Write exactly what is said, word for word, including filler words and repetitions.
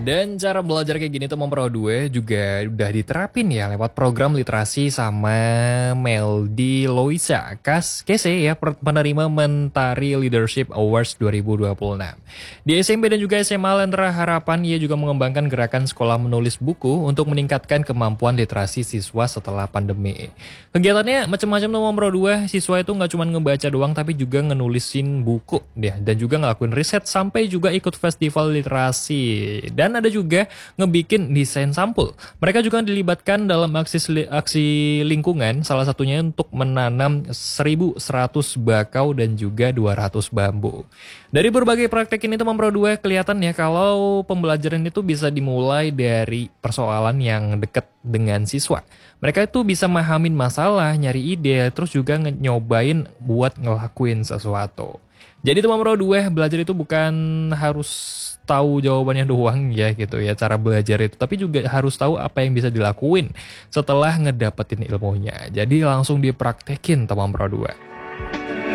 Dan cara belajar kayak gini tuh Mempro dua juga udah diterapin ya lewat program literasi sama Meldi Loisa Kas Kese ya per- penerima Mentari Leadership Awards dua ribu dua puluh enam. Di S M P dan juga S M A Lentera Harapan ia juga mengembangkan gerakan sekolah menulis buku untuk meningkatkan kemampuan literasi siswa setelah pandemi. Kegiatannya macam-macam tuh Mempro dua, siswa itu nggak cuma ngebaca doang tapi juga ngenulisin buku deh dan juga ngelakuin riset sampai juga ikut festival literasi. Dan ada juga ngebikin desain sampul. Mereka juga dilibatkan dalam aksi seli- aksi lingkungan, salah satunya untuk menanam seribu seratus bakau dan juga dua ratus bambu. Dari berbagai praktek ini teman Pro dua kelihatan ya kalau pembelajaran itu bisa dimulai dari persoalan yang dekat dengan siswa. Mereka itu bisa mahamin masalah, nyari ide, terus juga nge- nyobain buat ngelakuin sesuatu. Jadi teman Pro dua belajar itu bukan harus tahu jawabannya doang ya gitu ya cara belajar itu, tapi juga harus tahu apa yang bisa dilakuin setelah ngedapetin ilmunya. Jadi langsung dipraktekin teman Pro dua.